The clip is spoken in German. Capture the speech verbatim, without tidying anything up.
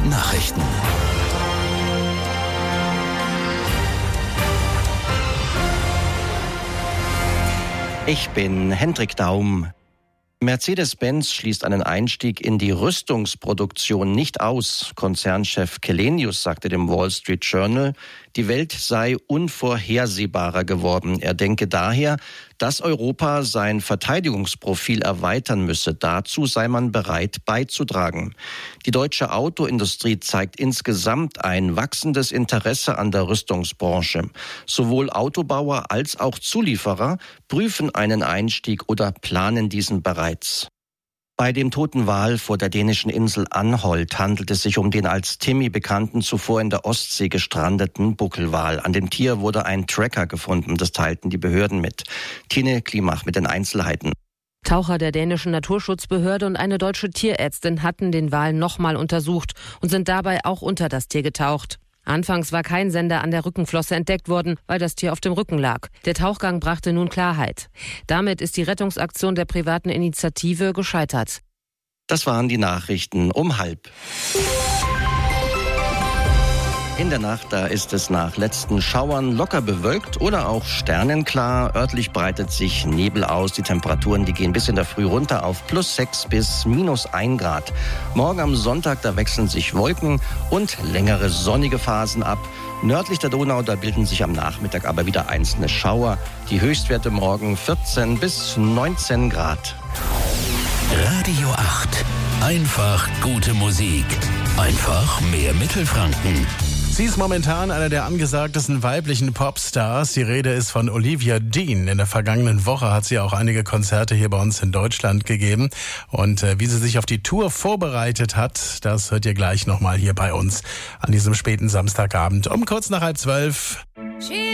Nachrichten. Ich bin Hendrik Daum. Mercedes-Benz schließt einen Einstieg in die Rüstungsproduktion nicht aus. Konzernchef Källenius sagte dem Wall Street Journal, die Welt sei unvorhersehbarer geworden. Er denke daher, dass Europa sein Verteidigungsprofil erweitern müsse. Dazu sei man bereit beizutragen. Die deutsche Autoindustrie zeigt insgesamt ein wachsendes Interesse an der Rüstungsbranche. Sowohl Autobauer als auch Zulieferer prüfen einen Einstieg oder planen diesen bereits. Bei dem toten Wal vor der dänischen Insel Anholt handelt es sich um den als Timmy bekannten, zuvor in der Ostsee gestrandeten Buckelwal. An dem Tier wurde ein Tracker gefunden, das teilten die Behörden mit. Tine Klimach mit den Einzelheiten. Taucher der dänischen Naturschutzbehörde und eine deutsche Tierärztin hatten den Wal nochmal untersucht und sind dabei auch unter das Tier getaucht. Anfangs war kein Sender an der Rückenflosse entdeckt worden, weil das Tier auf dem Rücken lag. Der Tauchgang brachte nun Klarheit. Damit ist die Rettungsaktion der privaten Initiative gescheitert. Das waren die Nachrichten um halb. In der Nacht, da ist es nach letzten Schauern locker bewölkt oder auch sternenklar. Örtlich breitet sich Nebel aus. Die Temperaturen, die gehen bis in der Früh runter auf plus sechs bis minus ein Grad. Morgen am Sonntag, da wechseln sich Wolken und längere sonnige Phasen ab. Nördlich der Donau, da bilden sich am Nachmittag aber wieder einzelne Schauer. Die Höchstwerte morgen vierzehn bis neunzehn Grad. Radio acht. Einfach gute Musik. Einfach mehr Mittelfranken. Sie ist momentan einer der angesagtesten weiblichen Popstars. Die Rede ist von Olivia Dean. In der vergangenen Woche hat sie auch einige Konzerte hier bei uns in Deutschland gegeben. Und äh, wie sie sich auf die Tour vorbereitet hat, das hört ihr gleich nochmal hier bei uns an diesem späten Samstagabend um kurz nach halb zwölf.